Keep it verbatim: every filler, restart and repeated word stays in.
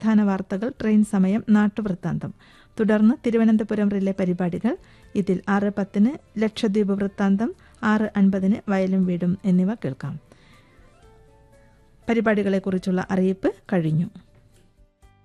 പ്രധാന വാർത്തകൾ, ട്രെയിൻ സമയം, നാട്ടുവൃത്താന്തം. തുടർന്ന് തിരുവനന്തപുരം റിലേ പരിപാടികൾ. ഇതിൽ ആറ് പത്തിന് ലക്ഷദ്വീപ് വൃത്താന്തം, ആറ് അൻപതിന് വയലും വീടും എന്നിവ കേൾക്കാം. പരിപാടികളെക്കുറിച്ചുള്ള അറിയിപ്പ് കഴിഞ്ഞു.